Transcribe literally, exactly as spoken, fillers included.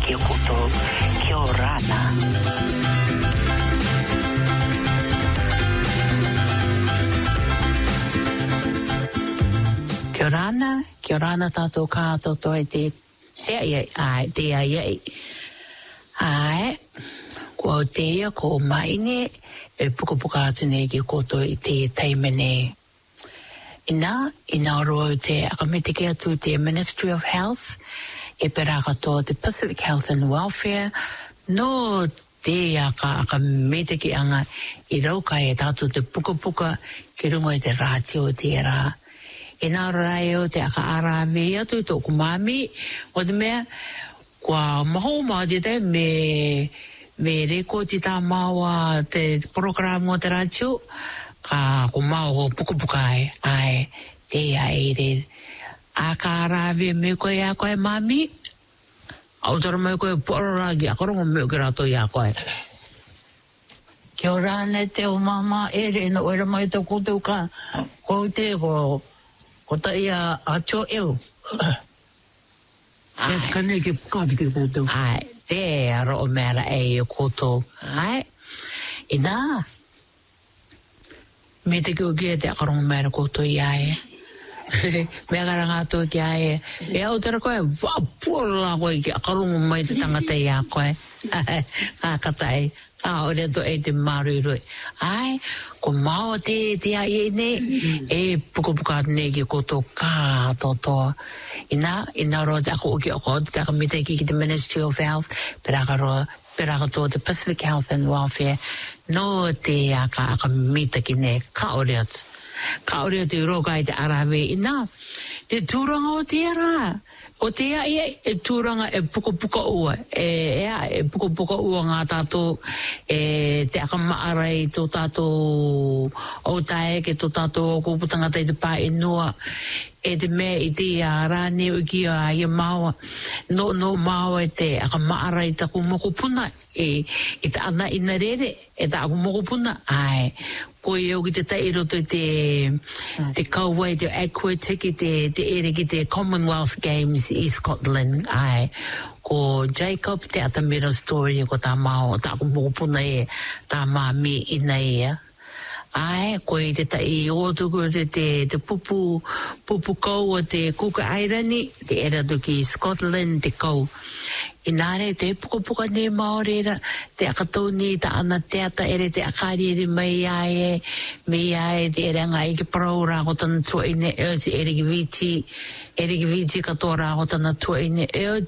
i koto kia orana. Kia orana, kia orana tātou kātoto e te te ai ai, te ai ai. Ai, ko te ia ko maine e puka puka atu nei ki koto i te taimene. Ina, ina roa te akamete ki atu te Ministry of Health, e peraka tō te Pacific Health and Welfare, no te aka akamete ki anga i rauka e tātou te puka puka ki rungo e te rātio te rā. Ina rai o te aka ara me atu i tōku mami, o te mea, kua maho maa te te me, me rekoti tā maua te programo te rātio, ka ko mau puku pukai ai te ai re a kara ve me ko ya ko mami au tor me ko porra gi akoro me ko rato ya ko Kia ora ne te o mama e re no ora mai to ko te ka ko te ko ko ta ia a cho eu e kane ke ka ki ko te ai te ro mera e ko to ai ina me te kio kia te akarong mera koutou i ae. Me akaranga tō ki ae. E au tera koe, wapura koe ki akarong mai te tangata i a koe. Ka katai, ka ore to e te marurui. Ai, ko mao te te a i ne, e puka puka ne ki koutou ka toto. Ina, ina ro te ako uki ako, te akamite ki ki te Ministry of Health, pera akaro, pera akato te Pacific Health and Welfare, no te aka aka mita ki ne ka ore atu. Ka ore atu i roka i te arawe ina. Te tūranga o te ara. O te a ia e tūranga e puka puka ua. E ea e puka puka ua ngā tātou e te aka maarai tō tātou o tae ke tō tātou kōputanga te te pā e noa. E te mea i te a rāne o ki a ia maua. No, no maua e te aka maarai taku mokopuna. E, e te ana ina rere, e te aku mokopuna. Ai, ko i au ki te tai roto te, te kauai, te aquatic, te, te ere ki te Commonwealth Games i Scotland. Ai, ko Jacob te atamira story ko tā mao, tā aku mokopuna e, tā mā me ina ea. Ai, ko i te tai o tuku te, te, te pupu, pupu kau o te Kuka Airani, te era tuki Scotland, te kau. Inare, te puka puka ne maorera, te akatoni, ta ana teata ere te akari ere mai ae, mai ae, te ere anga ike parau rā ko tana tua ine eo, te ere ki viti, ere ki viti katoa rā ko tana tua ine eo,